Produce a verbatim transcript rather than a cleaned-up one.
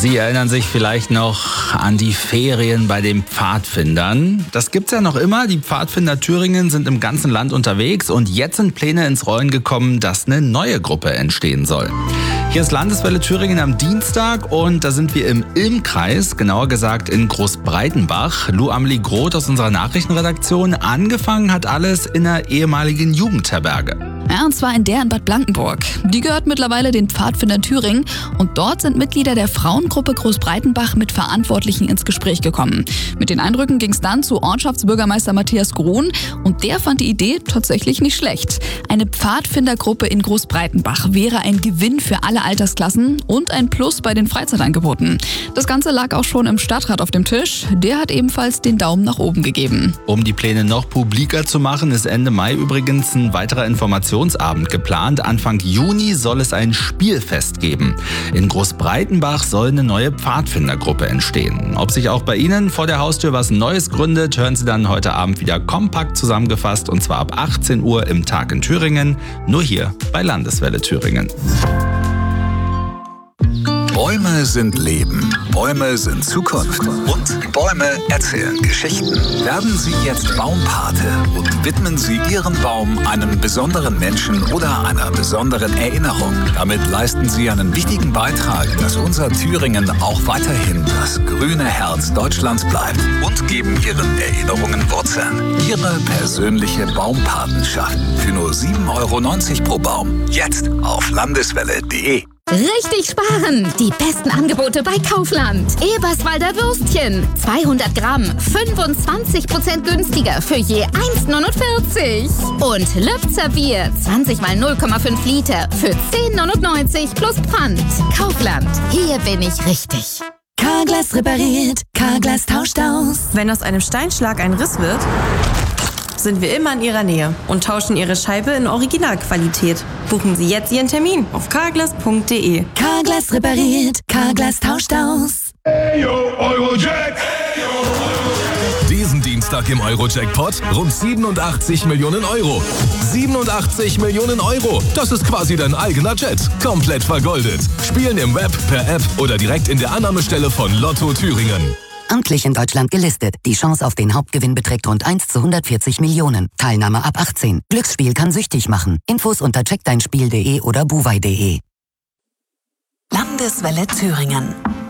Sie erinnern sich vielleicht noch an die Ferien bei den Pfadfindern. Das gibt's ja noch immer. Die Pfadfinder Thüringen sind im ganzen Land unterwegs und jetzt sind Pläne ins Rollen gekommen, dass eine neue Gruppe entstehen soll. Hier ist Landeswelle Thüringen am Dienstag und da sind wir im Ilm-Kreis, genauer gesagt in Großbreitenbach. Lou Amelie Groth aus unserer Nachrichtenredaktion. Angefangen hat alles in einer ehemaligen Jugendherberge. Ja, und zwar in der in Bad Blankenburg. Die gehört mittlerweile den Pfadfindern Thüringen und dort sind Mitglieder der Frauengruppe Großbreitenbach mit Verantwortlichen ins Gespräch gekommen. Mit den Eindrücken ging es dann zu Ortschaftsbürgermeister Matthias Grohn und der fand die Idee tatsächlich nicht schlecht. Eine Pfadfindergruppe in Großbreitenbach wäre ein Gewinn für alle Altersklassen und ein Plus bei den Freizeitangeboten. Das Ganze lag auch schon im Stadtrat auf dem Tisch. Der hat ebenfalls den Daumen nach oben gegeben. Um die Pläne noch publiker zu machen, ist Ende Mai übrigens ein weiterer Informationsabend geplant. Anfang Juni soll es ein Spielfest geben. In Großbreitenbach soll eine neue Pfadfindergruppe entstehen. Ob sich auch bei Ihnen vor der Haustür was Neues gründet, hören Sie dann heute Abend wieder kompakt zusammengefasst und zwar ab achtzehn Uhr im Tag in Thüringen, nur hier bei Landeswelle Thüringen. Bäume sind Leben, Bäume sind Zukunft und Bäume erzählen Geschichten. Werden Sie jetzt Baumpate und widmen Sie Ihren Baum einem besonderen Menschen oder einer besonderen Erinnerung. Damit leisten Sie einen wichtigen Beitrag, dass unser Thüringen auch weiterhin das grüne Herz Deutschlands bleibt und geben Ihren Erinnerungen Wurzeln. Ihre persönliche Baumpatenschaft für nur sieben Euro neunzig pro Baum. Jetzt auf landeswelle punkt de. Richtig sparen! Die besten Angebote bei Kaufland. Eberswalder Würstchen. zweihundert Gramm, fünfundzwanzig Prozent günstiger für je eins neunundvierzig. Und Lübzer Bier, zwanzig mal null Komma fünf Liter für zehn neunundneunzig plus Pfand. Kaufland, hier bin ich richtig. Carglass repariert, Carglass tauscht aus. Wenn aus einem Steinschlag ein Riss wird, sind wir immer in Ihrer Nähe und tauschen Ihre Scheibe in Originalqualität. Buchen Sie jetzt Ihren Termin auf carglass punkt de. Carglass repariert, Carglass tauscht aus. Hey yo, Eurojack! Diesen Dienstag im Euro-Jackpot rund siebenundachtzig Millionen Euro. siebenundachtzig Millionen Euro, das ist quasi dein eigener Jet. Komplett vergoldet. Spielen im Web, per App oder direkt in der Annahmestelle von Lotto Thüringen. Amtlich in Deutschland gelistet. Die Chance auf den Hauptgewinn beträgt rund eins zu hundertvierzig Millionen. Teilnahme ab achtzehn. Glücksspiel kann süchtig machen. Infos unter check dein spiel punkt de oder buwei punkt de. Landeswelle Thüringen.